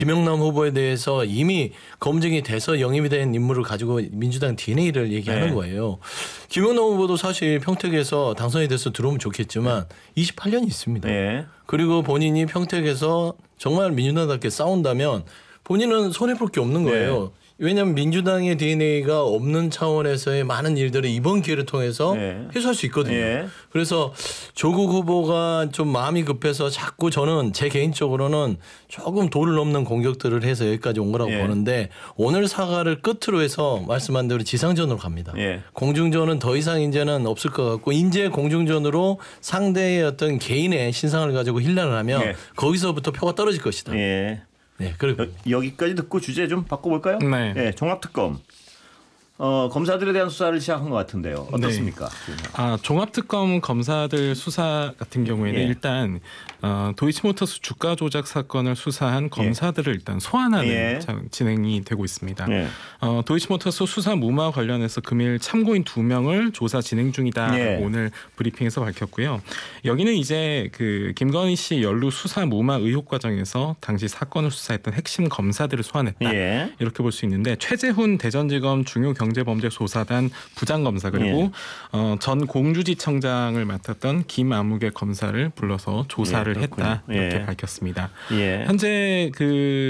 김영남 후보에 대해서 이미 검증이 돼서 영입이 된 인물을 가지고 민주당 DNA를 얘기하는 네. 거예요. 김영남 후보도 사실 평택에서 당선이 돼서 들어오면 좋겠지만 28년이 있습니다. 네. 그리고 본인이 평택에서 정말 민주당답게 싸운다면 본인은 손해볼 게 없는 거예요. 왜냐하면 민주당의 DNA가 없는 차원에서의 많은 일들을 이번 기회를 통해서 네. 해소할 수 있거든요. 네. 그래서 조국 후보가 좀 마음이 급해서 자꾸 저는 제 개인적으로는 조금 도를 넘는 공격들을 해서 여기까지 온 거라고 네. 보는데 오늘 사과를 끝으로 해서 말씀한 대로 지상전으로 갑니다. 네. 공중전은 더 이상 이제는 없을 것 같고 이제 공중전으로 상대의 어떤 개인의 신상을 가지고 힐난을 하면 네. 거기서부터 표가 떨어질 것이다. 예. 네, 그리고 여기까지 듣고 주제 좀 바꿔볼까요? 네. 예, 종합특검. 검사들에 대한 수사를 시작한 것 같은데요. 어떻습니까? 종합특검 검사들 수사 같은 경우에는 예. 일단 도이치모터스 주가 조작 사건을 수사한 검사들을 일단 소환하는 예. 진행이 되고 있습니다. 예. 도이치모터스 수사 무마 관련해서 금일 참고인 2명을 조사 진행 중이다. 예. 오늘 브리핑에서 밝혔고요. 여기는 이제 그 김건희 씨 연루 수사 무마 의혹 과정에서 당시 사건을 수사했던 핵심 검사들을 소환했다. 예. 이렇게 볼 수 있는데 최재훈 대전지검 중요경제범죄수사단 부장검사 그리고 전 공주지청장을 맡았던 김아무개 검사를 불러서 조사를 예, 그렇군요. 했다 이렇게 예. 밝혔습니다. 예. 현재 그